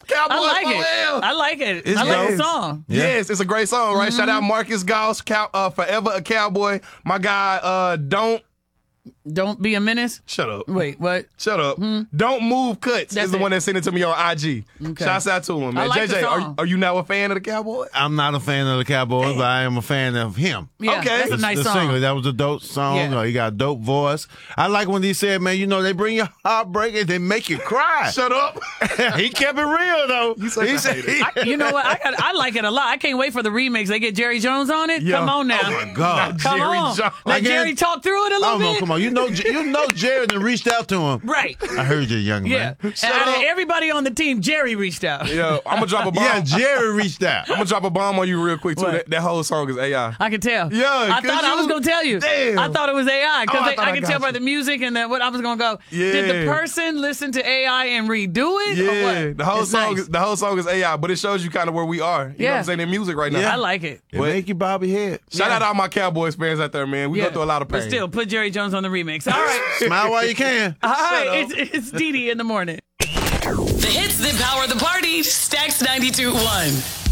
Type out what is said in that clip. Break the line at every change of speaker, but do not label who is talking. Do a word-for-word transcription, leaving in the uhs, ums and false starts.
Cowboys
I like
for
it.
real.
I like it.
It's
I like the
dope.
song.
Yeah.
Yes, it's a great song, right?
Mm-hmm.
Shout out Marcus Goss, Cow, uh, Forever a Cowboy. My guy, uh, don't
Don't be a menace.
shut up.
Wait, what?
Shut up. Don't Move Cuts
That's
is the
it.
one that sent it to me on I G.
Okay.
Shouts out to him, man.
I like
J J,
the
are,
song.
are you now a fan of the Cowboys?
I'm not a fan of the Cowboys, but I am a fan of him.
Yeah,
Okay.
that's a
The-
nice
the
song.
single, that was a dope song.
Yeah.
Uh, he got a dope voice. I like when he said, man, you know, they bring you heartbreak and they make you cry.
Shut up.
He kept it real, though.
You such
he
a
said,
hater.
I, you know what? I got. I like it a lot. I can't wait for the remix. They get Jerry Jones on it.
Yeah.
Come on now.
oh, my God.
Come
Jerry
on.
Jones.
Let
Again-
Jerry talk through it a little
Oh, no,
bit.
come on. You know, you know Jared and reached out to him.
Right.
I heard you, young
Yeah.
man.
And out of
up.
everybody on the team, Jerry reached out.
Yo, I'm gonna drop a bomb.
Yeah, Jared reached out.
I'm gonna drop a bomb on you real quick too.
What?
That, that whole song is A I.
I can tell.
Yeah,
I
'cause
thought I
you-
was gonna tell you.
Damn.
I thought it was A I because
Oh, I
I,
thought I
can
got
tell by
you.
the music and that what I was gonna go. Did the
Yeah.
person listen to A I and redo it? or
Yeah,
what?
the whole
It's
song
nice.
is the whole song is A I, but it shows you kind of where we are. You know
Yeah.
what I'm saying in music right now.
Yeah.
I like it.
It make you Bobby head.
Shout
Yeah.
out all my Cowboys fans out there, man. We
Yeah.
go through a lot of pain.
But still, put Jerry Jones on the remix. All right.
Smile while you can.
All
up.
right. It's, it's Dee Dee in the morning.
The hits that power the party. Stacks ninety-two point one.